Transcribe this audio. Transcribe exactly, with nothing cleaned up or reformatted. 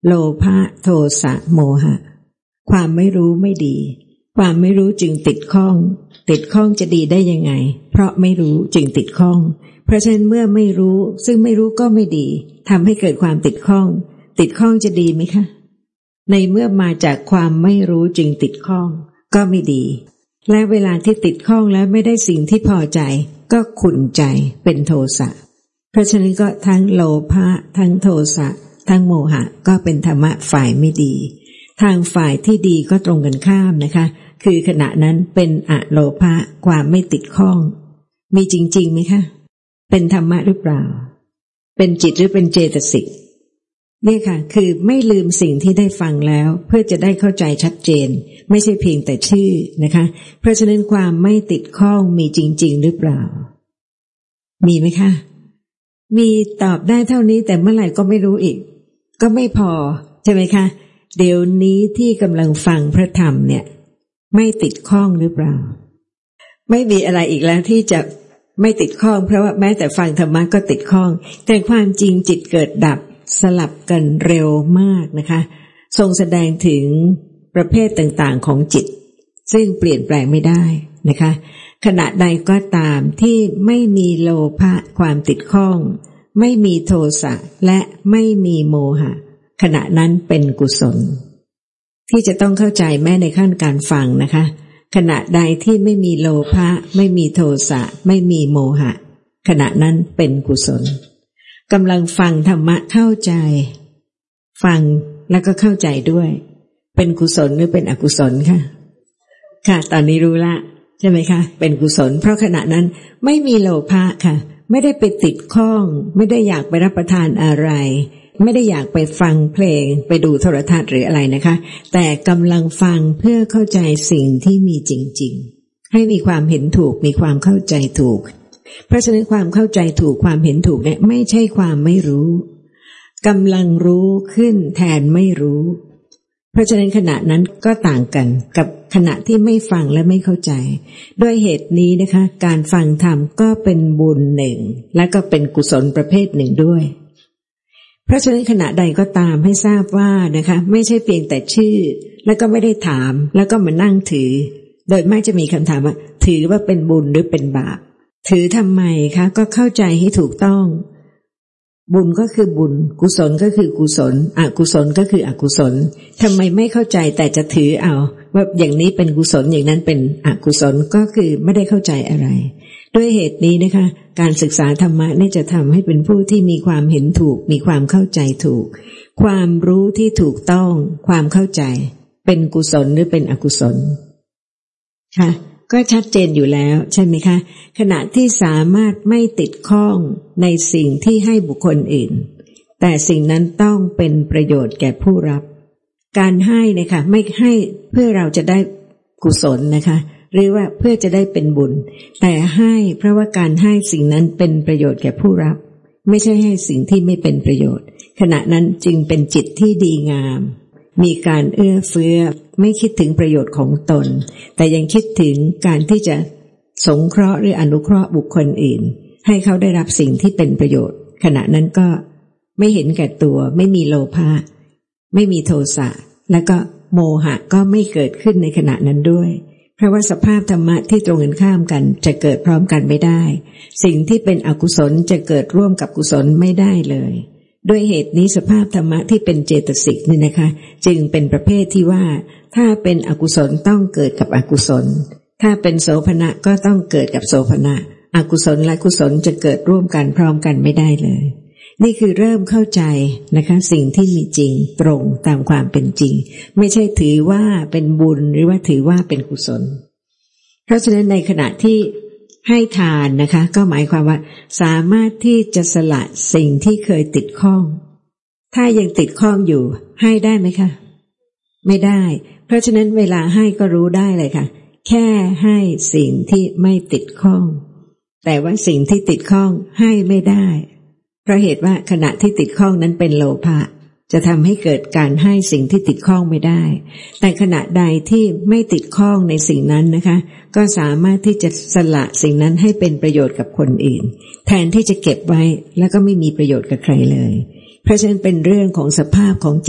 โลภะโทสะโมหะความไม่รู้ไม่ดีความไม่รู้จึงติดข้องติดข้องจะดีได้ยังไงเพราะไม่รู้จึงติดข้องเพราะฉะนั้นเมื่อไม่รู้ซึ่งไม่รู้ก็ไม่ดีทำให้เกิดความติดข้องติดข้องจะดีไหมคะในเมื่อมาจากความไม่รู้จึงติดข้องก็ไม่ดีและเวลาที่ติดข้องแล้วไม่ได้สิ่งที่พอใจก็ขุ่นใจเป็นโทสะเพราะฉะนั้นก็ทั้งโลภะทั้งโทสะทั้งโมหะก็เป็นธรรมะฝ่ายไม่ดีทางฝ่ายที่ดีก็ตรงกันข้ามนะคะคือขณะนั้นเป็นอโลภะความไม่ติดข้องมีจริงๆไหมคะเป็นธรรมะหรือเปล่าเป็นจิตหรือเป็นเจตสิกนี่ค่ะคือไม่ลืมสิ่งที่ได้ฟังแล้วเพื่อจะได้เข้าใจชัดเจนไม่ใช่เพียงแต่ชื่อนะคะเพราะฉะนั้นความไม่ติดข้องมีจริงๆหรือเปล่ามีไหมคะมีตอบได้เท่านี้แต่เมื่อไหร่ก็ไม่รู้อีกก็ไม่พอใช่ไหมคะเดี๋ยวนี้ที่กำลังฟังพระธรรมเนี่ยไม่ติดข้องหรือเปล่าไม่มีอะไรอีกแล้วที่จะไม่ติดข้องเพราะว่าแม้แต่ฟังธรรมะก็ติดข้องแต่ความจริงจิตเกิดดับสลับกันเร็วมากนะคะทรงแสดงถึงประเภทต่างๆของจิตซึ่งเปลี่ยนแปลงไม่ได้นะคะขณะใดก็ตามที่ไม่มีโลภะความติดข้องไม่มีโทสะและไม่มีโมหะขณะนั้นเป็นกุศลที่จะต้องเข้าใจแม้ในขั้นการฟังนะคะขณะใดที่ไม่มีโลภะไม่มีโทสะไม่มีโมหะขณะนั้นเป็นกุศลกำลังฟังธรรมะเข้าใจฟังแล้วก็เข้าใจด้วยเป็นกุศลหรือเป็นอกุศลค่ะค่ะตอนนี้รู้ละใช่ไหมคะเป็นกุศลเพราะขณะนั้นไม่มีโลภะค่ะไม่ได้ไปติดข้องไม่ได้อยากไปรับประทานอะไรไม่ได้อยากไปฟังเพลงไปดูโทรทัศน์หรืออะไรนะคะแต่กำลังฟังเพื่อเข้าใจสิ่งที่มีจริงๆให้มีความเห็นถูกมีความเข้าใจถูกเพราะฉะนั้นความเข้าใจถูกความเห็นถูกเนี่ยไม่ใช่ความไม่รู้กำลังรู้ขึ้นแทนไม่รู้เพราะฉะนั้นขณะนั้นก็ต่างกันกับขณะที่ไม่ฟังและไม่เข้าใจด้วยเหตุนี้นะคะการฟังธรรมก็เป็นบุญหนึ่งและก็เป็นกุศลประเภทหนึ่งด้วยเพราะฉะนั้นขณะใดก็ตามให้ทราบว่านะคะไม่ใช่เพียงแต่ชื่อแล้วก็ไม่ได้ถามแล้วก็มานั่งถือโดยมากจะมีคำถามว่าถือว่าเป็นบุญหรือเป็นบาปถือทำไมคะก็เข้าใจให้ถูกต้องบุญก็คือบุญกุศลก็คือกุศลอกุศลก็คืออกุศลทำไมไม่เข้าใจแต่จะถือเอาว่าอย่างนี้เป็นกุศลอย่างนั้นเป็นอกุศลก็คือไม่ได้เข้าใจอะไรด้วยเหตุนี้นะคะการศึกษาธรรมะนี่จะทำให้เป็นผู้ที่มีความเห็นถูกมีความเข้าใจถูกความรู้ที่ถูกต้องความเข้าใจเป็นกุศลหรือเป็นอกุศลค่ะก็ชัดเจนอยู่แล้วใช่ไหมคะขณะที่สามารถไม่ติดข้องในสิ่งที่ให้บุคคลอื่นแต่สิ่งนั้นต้องเป็นประโยชน์แก่ผู้รับการให้นะคะไม่ให้เพื่อเราจะได้กุศลนะคะหรือว่าเพื่อจะได้เป็นบุญแต่ให้เพราะว่าการให้สิ่งนั้นเป็นประโยชน์แก่ผู้รับไม่ใช่ให้สิ่งที่ไม่เป็นประโยชน์ขณะนั้นจึงเป็นจิตที่ดีงามมีการเอื้อเฟื้อไม่คิดถึงประโยชน์ของตนแต่ยังคิดถึงการที่จะสงเคราะห์หรืออนุเคราะห์บุคคลอื่นให้เขาได้รับสิ่งที่เป็นประโยชน์ขณะนั้นก็ไม่เห็นแก่ตัวไม่มีโลภะไม่มีโทสะและก็โมหะก็ไม่เกิดขึ้นในขณะนั้นด้วยเพราะว่าสภาพธรรมะที่ตรงกันข้ามกันจะเกิดพร้อมกันไม่ได้สิ่งที่เป็นอกุศลจะเกิดร่วมกับกุศลไม่ได้เลยด้วยเหตุนี้สภาพธรรมะที่เป็นเจตสิกนี่นะคะจึงเป็นประเภทที่ว่าถ้าเป็นอกุศลต้องเกิดกับอกุศลถ้าเป็นโสภณะก็ต้องเกิดกับโสภณะอกุศลและกุศลจะเกิดร่วมกันพร้อมกันไม่ได้เลยนี่คือเริ่มเข้าใจนะคะสิ่งที่มีจริงตรงตามความเป็นจริงไม่ใช่ถือว่าเป็นบุญหรือว่าถือว่าเป็นกุศลเพราะฉะนั้นในขณะที่ให้ทานนะคะก็หมายความว่าสามารถที่จะสละสิ่งที่เคยติดข้องถ้ายังติดข้องอยู่ให้ได้ไหมคะไม่ได้เพราะฉะนั้นเวลาให้ก็รู้ได้เลยค่ะแค่ให้สิ่งที่ไม่ติดข้องแต่ว่าสิ่งที่ติดข้องให้ไม่ได้เพราะเหตุว่าขณะที่ติดข้องนั้นเป็นโลภะจะทำให้เกิดการให้สิ่งที่ติดข้องไม่ได้แต่ขณะใดที่ไม่ติดข้องในสิ่งนั้นนะคะก็สามารถที่จะสละสิ่งนั้นให้เป็นประโยชน์กับคนอื่นแทนที่จะเก็บไว้แล้วก็ไม่มีประโยชน์กับใครเลยเพราะฉะนั้นเป็นเรื่องของสภาพของ